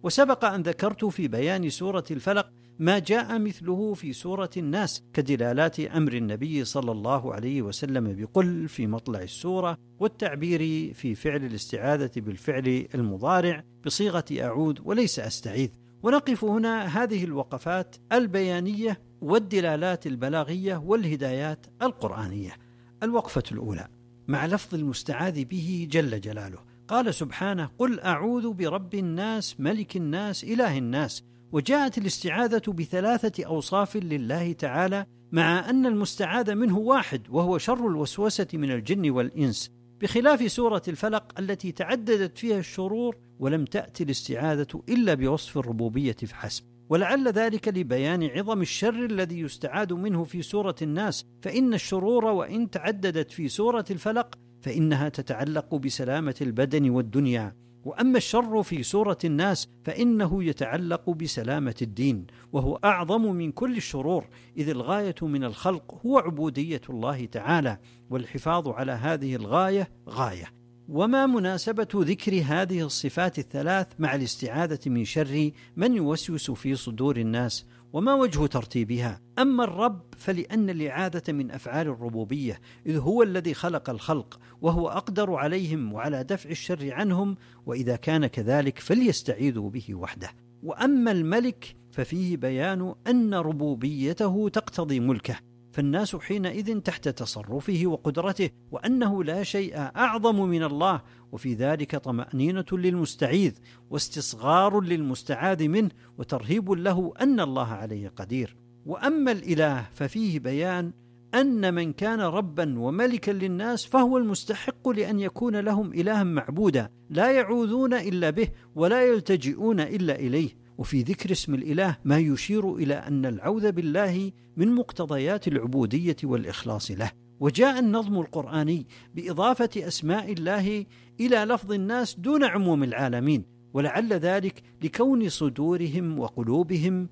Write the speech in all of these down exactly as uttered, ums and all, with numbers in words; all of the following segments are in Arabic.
وسبق أن ذكرت في بيان سورة الفلق ما جاء مثله في سورة الناس كدلالات أمر النبي صلى الله عليه وسلم بقل في مطلع السورة، والتعبير في فعل الاستعاذة بالفعل المضارع بصيغة أعوذ وليس أستعيذ. ونقف هنا هذه الوقفات البيانية والدلالات البلاغية والهدايات القرآنية. الوقفة الأولى مع لفظ المستعاذ به جل جلاله. قال سبحانه: قل أعوذ برب الناس ملك الناس إله الناس. وجاءت الاستعاذة بثلاثة أوصاف لله تعالى، مع أن المستعاذ منه واحد وهو شر الوسوسة من الجن والإنس، بخلاف سورة الفلق التي تعددت فيها الشرور ولم تأتي الاستعاذة إلا بوصف الربوبية فحسب. ولعل ذلك لبيان عظم الشر الذي يستعاذ منه في سورة الناس، فإن الشرور وإن تعددت في سورة الفلق فإنها تتعلق بسلامة البدن والدنيا، وأما الشر في سورة الناس فإنه يتعلق بسلامة الدين، وهو أعظم من كل الشرور، إذ الغاية من الخلق هو عبودية الله تعالى، والحفاظ على هذه الغاية غاية. وما مناسبة ذكر هذه الصفات الثلاث مع الاستعاذة من شر من يوسوس في صدور الناس؟ وما وجه ترتيبها؟ أما الرب فلأن الإعاذة من أفعال الربوبية، إذ هو الذي خلق الخلق وهو أقدر عليهم وعلى دفع الشر عنهم، وإذا كان كذلك فليستعيذوا به وحده. وأما الملك ففيه بيان أن ربوبيته تقتضي ملكه، فالناس حينئذ تحت تصرفه وقدرته، وأنه لا شيء أعظم من الله، وفي ذلك طمأنينة للمستعيذ واستصغار للمستعاذ منه وترهيب له أن الله عليه قدير. وأما الإله ففيه بيان أن من كان ربا وملكا للناس فهو المستحق لأن يكون لهم إلها معبودا لا يعوذون إلا به ولا يلتجئون إلا إليه. وفي ذكر اسم الإله ما يشير إلى أن العوذ بالله من مقتضيات العبودية والإخلاص له. وجاء النظم القرآني بإضافة أسماء الله إلى لفظ الناس دون عموم العالمين، ولعل ذلك لكون صدورهم وقلوبهم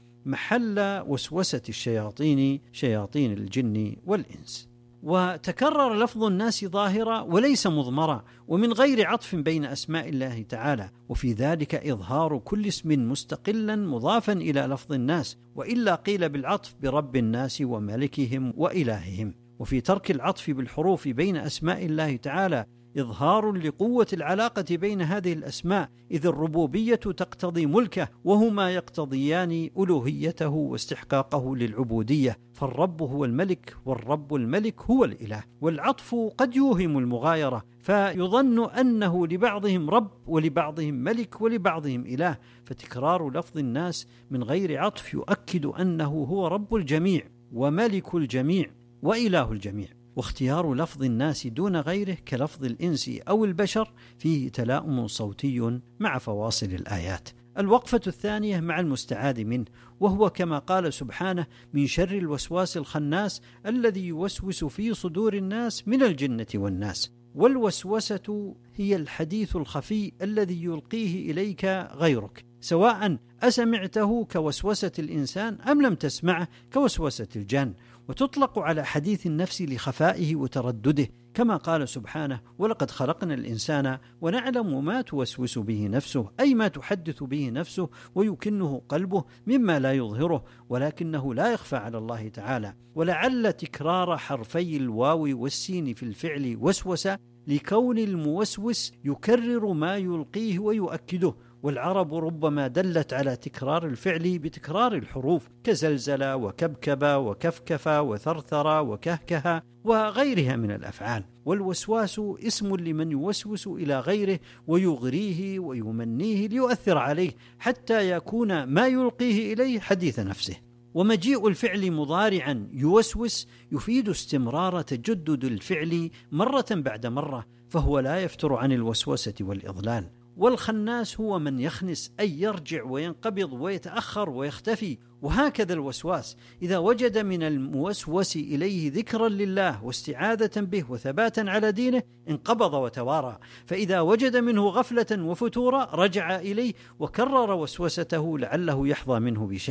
محل وسوسة الشياطين شياطين الجن والإنس. وتكرر لفظ الناس ظاهرا وليس مضمرا ومن غير عطف بين أسماء الله تعالى، وفي ذلك إظهار كل اسم مستقلا مضافا إلى لفظ الناس، وإلا قيل بالعطف برب الناس وملكهم وإلههم. وفي ترك العطف بالحروف بين أسماء الله تعالى إظهار لقوة العلاقة بين هذه الأسماء، إذ الربوبية تقتضي ملكه وهما يقتضيان ألوهيته واستحقاقه للعبودية، فالرب هو الملك والرب الملك هو الإله. والعطف قد يوهم المغايرة فيظن أنه لبعضهم رب ولبعضهم ملك ولبعضهم إله، فتكرار لفظ الناس من غير عطف يؤكد أنه هو رب الجميع وملك الجميع وإله الجميع. واختيار لفظ الناس دون غيره كلفظ الإنس أو البشر فيه تلاؤم صوتي مع فواصل الآيات. الوقفة الثانية مع المستعاذ منه، وهو كما قال سبحانه: من شر الوسواس الخناس الذي يوسوس في صدور الناس من الجنة والناس. والوسوسة هي الحديث الخفي الذي يلقيه إليك غيرك، سواء أسمعته كوسوسة الإنسان أم لم تسمعه كوسوسة الجن، وتطلق على حديث النفس لخفائه وتردده، كما قال سبحانه: ولقد خلقنا الإنسان ونعلم ما توسوس به نفسه، أي ما تحدث به نفسه ويكنه قلبه مما لا يظهره، ولكنه لا يخفى على الله تعالى. ولعل تكرار حرفي الواو والسين في الفعل وسوسة لكون الموسوس يكرر ما يلقيه ويؤكده، والعرب ربما دلت على تكرار الفعل بتكرار الحروف كزلزل وكبكب وكفكف وثرثر وكهكه وغيرها من الأفعال. والوسواس اسم لمن يوسوس إلى غيره ويغريه ويمنيه ليؤثر عليه حتى يكون ما يلقيه إليه حديث نفسه. ومجيء الفعل مضارعا يوسوس يفيد استمرار تجدد الفعل مرة بعد مرة، فهو لا يفتر عن الوسوسة والإضلال. والخناس هو من يخنس، أي يرجع وينقبض ويتأخر ويختفي. وهكذا الوسواس إذا وجد من الموسوس إليه ذكرا لله واستعاذة به وثباتا على دينه انقبض وتوارى، فإذا وجد منه غفلة وفتورا رجع إليه وكرر وسوسته لعله يحظى منه بشيء.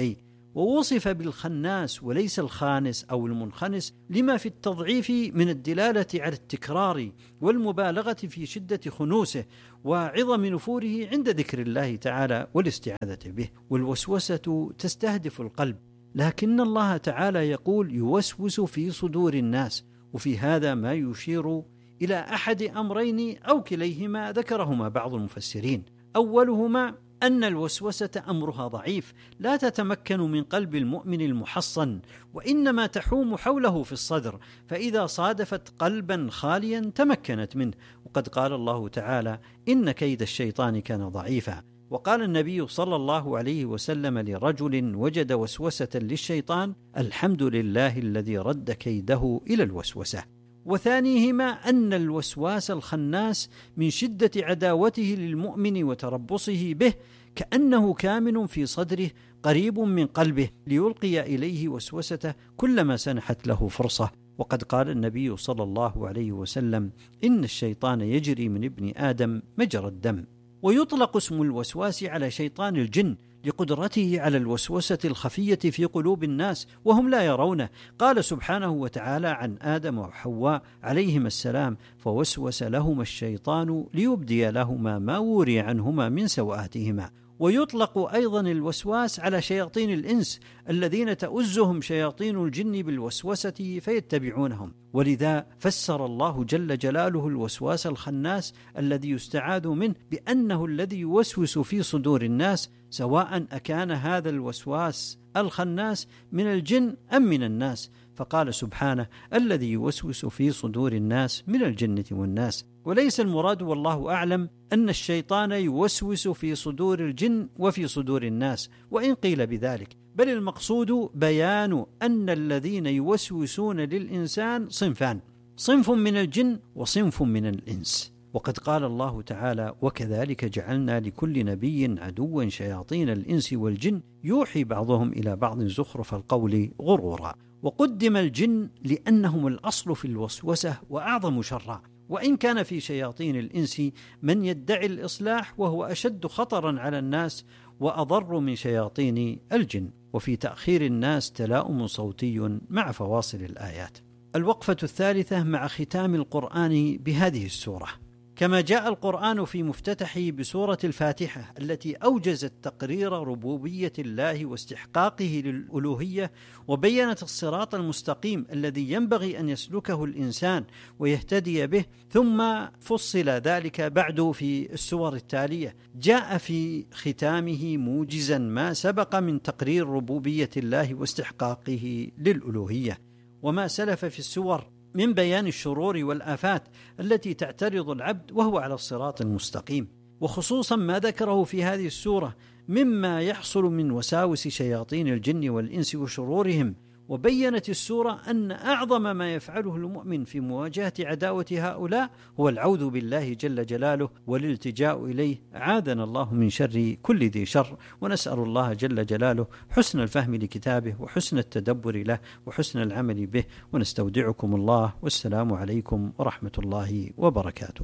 ووصف بالخناس وليس الخانس أو المنخنس لما في التضعيف من الدلالة على التكرار والمبالغة في شدة خنوسه وعظم نفوره عند ذكر الله تعالى والاستعاذة به. والوسوسة تستهدف القلب، لكن الله تعالى يقول يوسوس في صدور الناس، وفي هذا ما يشير إلى أحد أمرين أو كليهما ذكرهما بعض المفسرين. أولهما أن الوسوسة أمرها ضعيف لا تتمكن من قلب المؤمن المحصن، وإنما تحوم حوله في الصدر، فإذا صادفت قلبا خاليا تمكنت منه. وقد قال الله تعالى إن كيد الشيطان كان ضعيفا. وقال النبي صلى الله عليه وسلم لرجل وجد وسوسة للشيطان الحمد لله الذي رد كيده إلى الوسوسة. وثانيهما أن الوسواس الخناس من شدة عداوته للمؤمن وتربصه به كأنه كامن في صدره قريب من قلبه ليلقي إليه وسوسته كلما سنحت له فرصة. وقد قال النبي صلى الله عليه وسلم إن الشيطان يجري من ابن آدم مجرى الدم. ويطلق اسم الوسواس على شيطان الجن لقدرته على الوسوسة الخفية في قلوب الناس وهم لا يرونه. قال سبحانه وتعالى عن آدم وحواء عليهما السلام فوسوس لهما الشيطان ليبدي لهما ما وري عنهما من سوآتهما. ويطلق أيضا الوسواس على شياطين الإنس الذين تؤزهم شياطين الجن بالوسوسة فيتبعونهم. ولذا فسر الله جل جلاله الوسواس الخناس الذي يستعاذ منه بأنه الذي يوسوس في صدور الناس، سواء أكان هذا الوسواس الخناس من الجن أم من الناس. فقال سبحانه الذي يوسوس في صدور الناس من الجنة والناس. وليس المراد والله أعلم أن الشيطان يوسوس في صدور الجن وفي صدور الناس وإن قيل بذلك، بل المقصود بيان أن الذين يوسوسون للإنسان صنفان، صنف من الجن وصنف من الإنس. وقد قال الله تعالى وكذلك جعلنا لكل نبي عدوا شياطين الإنس والجن يوحي بعضهم إلى بعض زخرف القول غرورا. وقدم الجن لأنهم الأصل في الوسوسة وأعظم شرا، وإن كان في شياطين الإنس من يدعي الإصلاح وهو أشد خطرا على الناس وأضر من شياطين الجن. وفي تأخير الناس تلاؤم صوتي مع فواصل الآيات. الوقفة الثالثة مع ختام القرآن بهذه السورة. كما جاء القرآن في مفتتحه بسورة الفاتحة التي أوجزت تقرير ربوبية الله واستحقاقه للألوهية وبينت الصراط المستقيم الذي ينبغي أن يسلكه الإنسان ويهتدي به، ثم فصل ذلك بعد في السور التالية، جاء في ختامه موجزا ما سبق من تقرير ربوبية الله واستحقاقه للألوهية وما سلف في السور من بيان الشرور والآفات التي تعترض العبد وهو على الصراط المستقيم، وخصوصا ما ذكره في هذه السورة مما يحصل من وساوس شياطين الجن والإنس وشرورهم. وبينت السورة أن أعظم ما يفعله المؤمن في مواجهة عداوة هؤلاء هو العوذ بالله جل جلاله والالتجاء إليه، عاذنا الله من شر كل ذي شر. ونسأل الله جل جلاله حسن الفهم لكتابه وحسن التدبر له وحسن العمل به. ونستودعكم الله، والسلام عليكم ورحمة الله وبركاته.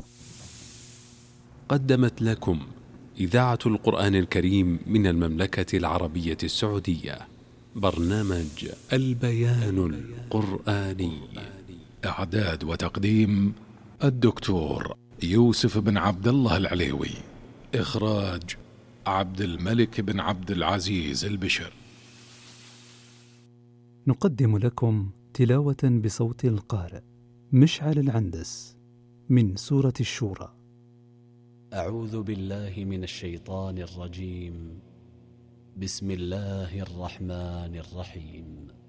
قدمت لكم إذاعة القرآن الكريم من المملكة العربية السعودية برنامج البيان القرآني. إعداد وتقديم الدكتور يوسف بن عبد الله العليوي. إخراج عبد الملك بن عبد العزيز البشر. نقدم لكم تلاوة بصوت القارئ مشعل العندس من سورة الشورى. أعوذ بالله من الشيطان الرجيم. بسم الله الرحمن الرحيم.